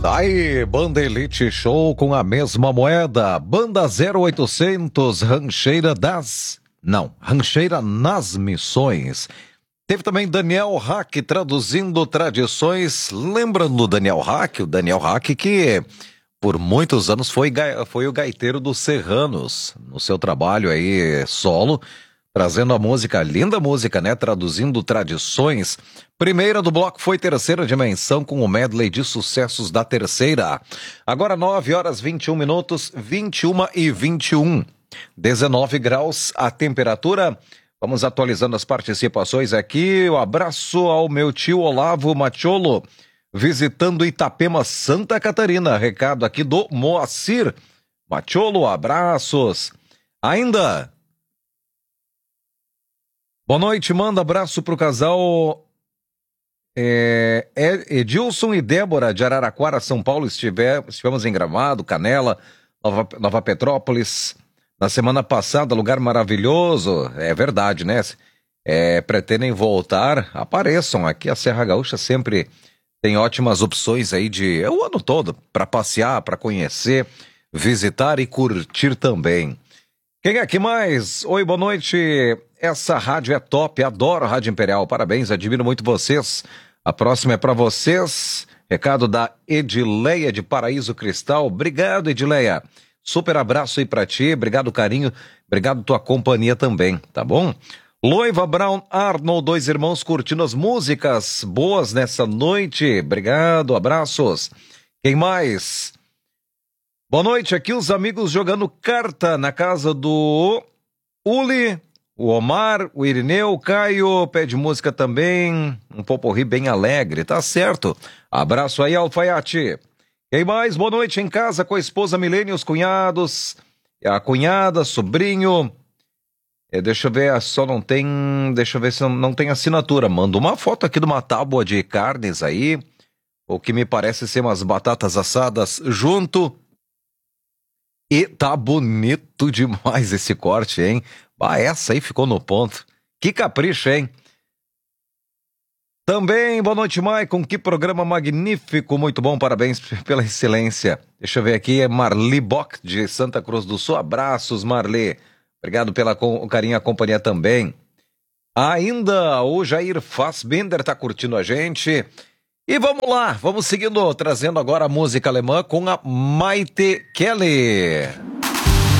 Tá aí, Banda Elite Show com a mesma moeda. Banda 0800, Rancheira das... Não, Rancheira nas Missões. Teve também Daniel Hack traduzindo tradições. Lembrando do Daniel Hack, o Daniel Hack que por muitos anos foi o gaiteiro dos Serranos, no seu trabalho aí solo, trazendo a música, linda música, né? Traduzindo tradições. Primeira do bloco foi Terceira Dimensão com o medley de sucessos da Terceira. Agora 9h21, 21h21. 19 graus a temperatura. Vamos atualizando as participações aqui. Um abraço ao meu tio Olavo Macholo, visitando Itapema, Santa Catarina. Recado aqui do Moacir Macholo, abraços. Ainda... Boa noite, manda abraço pro casal Edilson e Débora de Araraquara, São Paulo. Estivemos em Gramado, Canela, Nova Petrópolis na semana passada, lugar maravilhoso. É verdade, né? Pretendem voltar, apareçam aqui. A Serra Gaúcha sempre tem ótimas opções aí o ano todo para passear, para conhecer, visitar e curtir também. Quem é que mais? Oi, boa noite. Essa rádio é top, adoro a Rádio Imperial. Parabéns, admiro muito vocês. A próxima é para vocês. Recado da Edileia de Paraíso Cristal. Obrigado, Edileia. Super abraço aí pra ti. Obrigado, carinho. Obrigado tua companhia também, tá bom? Loiva Brown Arnold, dois irmãos curtindo as músicas boas nessa noite. Obrigado, abraços. Quem mais? Boa noite, aqui os amigos jogando carta na casa do Uli, o Omar, o Irineu, o Caio, pede música também, um poporri bem alegre, tá certo. Abraço aí, Alfaiate. Quem mais? Boa noite em casa com a esposa Milene, os cunhados, a cunhada, sobrinho. Deixa eu ver, deixa eu ver se não tem assinatura. Manda uma foto aqui de uma tábua de carnes aí, o que me parece ser umas batatas assadas junto. E tá bonito demais esse corte, hein? Essa aí ficou no ponto. Que capricho, hein? Também, boa noite, Maicon. Que programa magnífico, muito bom, parabéns pela excelência. Deixa eu ver aqui, é Marli Bock, de Santa Cruz do Sul. Abraços, Marli. Obrigado pela carinho e a companhia também. Ainda o Jair Fassbinder tá curtindo a gente. E vamos lá, vamos seguindo, trazendo agora a música alemã com a Maite Kelly.